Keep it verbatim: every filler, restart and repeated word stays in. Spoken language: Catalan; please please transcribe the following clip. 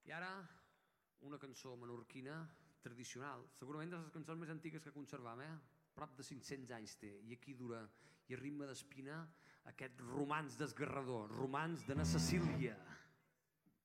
I ara, una cançó menorquina tradicional, segurament de les cançons més antigues que conservam, eh? Prop de cinc-cents anys té, i aquí dura, i a ritme d'espina, aquest romanç desgarrador, romanç de na Cecília.